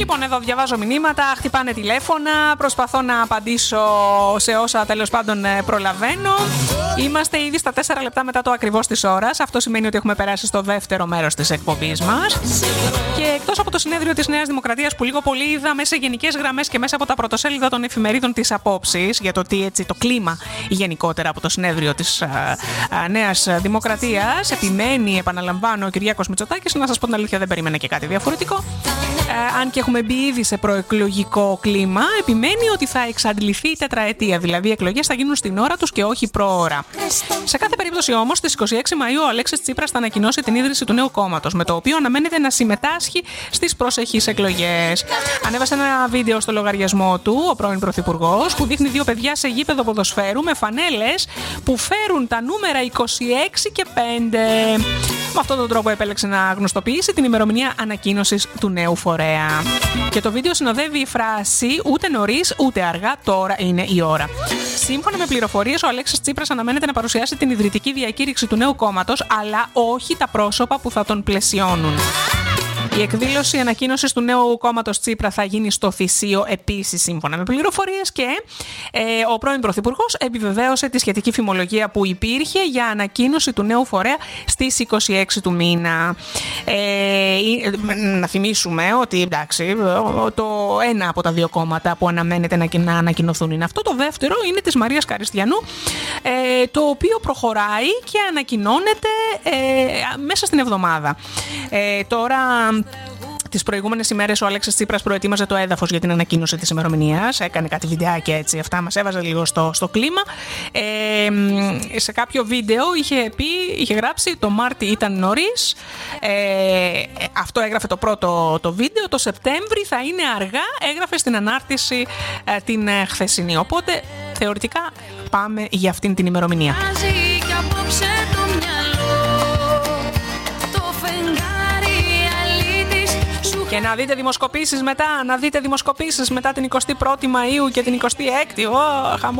Λοιπόν, εδώ διαβάζω μηνύματα, χτυπάνε τηλέφωνα, προσπαθώ να απαντήσω σε όσα τέλος πάντων προλαβαίνω. Είμαστε ήδη στα 4 λεπτά μετά το ακριβώς της ώρας. Αυτό σημαίνει ότι έχουμε περάσει στο δεύτερο μέρος της εκπομπής μας. Και εκτός από το συνέδριο της Νέας Δημοκρατίας που λίγο πολύ είδαμε σε γενικές γραμμές και μέσα από τα πρωτοσέλιδα των εφημερίδων της απόψης για το τι έτσι το κλίμα γενικότερα από το συνέδριο της Νέας Δημοκρατίας, επιμένει, επαναλαμβάνω, ο Κυριάκος Μητσοτάκης. Να σας πω την αλήθεια, δεν περίμενα και κάτι διαφορετικό. Αν και έχουμε μπει ήδη σε προεκλογικό κλίμα, επιμένει ότι θα εξαντληθεί η τετραετία, δηλαδή οι εκλογές θα γίνουν στην ώρα τους και όχι προώρα. Σε κάθε περίπτωση όμως, στις 26 Μαΐου ο Αλέξης Τσίπρας θα ανακοινώσει την ίδρυση του νέου κόμματος, με το οποίο αναμένεται να συμμετάσχει στις προσεχείς εκλογές. Ανέβασε ένα βίντεο στο λογαριασμό του, ο πρώην Πρωθυπουργός, που δείχνει δύο παιδιά σε γήπεδο ποδοσφαίρου με φανέλες που φέρουν τα νούμερα 26 και 5. Με αυτόν τον τρόπο επέλεξε να γνωστοποιήσει την ημερομηνία ανακοίνωσης του νέου φορέα. Και το βίντεο συνοδεύει η φράση «Ούτε νωρίς, ούτε αργά, τώρα είναι η ώρα». Σύμφωνα με πληροφορίες, ο Αλέξης Τσίπρας αναμένεται να παρουσιάσει την ιδρυτική διακήρυξη του νέου κόμματος, αλλά όχι τα πρόσωπα που θα τον πλαισιώνουν. Η εκδήλωση ανακοίνωσης του νέου κόμματος Τσίπρα θα γίνει στο Θησίο επίσης, σύμφωνα με πληροφορίες, και ο πρώην Πρωθυπουργός επιβεβαίωσε τη σχετική φημολογία που υπήρχε για ανακοίνωση του νέου φορέα στις 26 του μήνα. Να θυμίσουμε ότι εντάξει, το ένα από τα δύο κόμματα που αναμένεται να ανακοινωθούν είναι αυτό. Το δεύτερο είναι της Μαρίας Καριστιανού, το οποίο προχωράει και ανακοινώνεται μέσα στην εβδομάδα. Τώρα, τις προηγούμενες ημέρες ο Αλέξης Τσίπρας προετοίμαζε το έδαφος για την ανακοίνωση της ημερομηνίας. Έκανε κάτι βιντεάκια έτσι, αυτά μας έβαζε λίγο στο κλίμα. Σε κάποιο βίντεο είχε γράψει «Το Μάρτι ήταν νωρίς». Αυτό έγραφε το πρώτο το βίντεο. Το Σεπτέμβρη θα είναι αργά, έγραφε στην ανάρτηση την χθεσινή. Οπότε θεωρητικά πάμε για αυτήν την ημερομηνία. Και να δείτε δημοσκοπήσεις μετά, την 21η Μαΐου και την 26η. Χαμό.